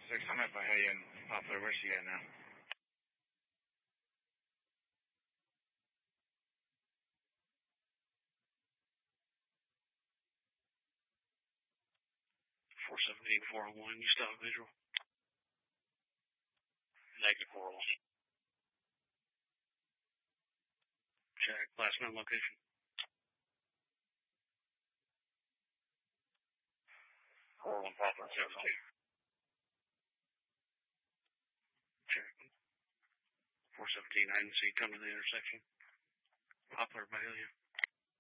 6, I'm at Bahia and Poplar. Where's she at now? $417-401. You still have visual? Negative 401. Check. Last known location. Poplar 17. Check. 417, I didn't see you come to the intersection. Poplar, Bahia.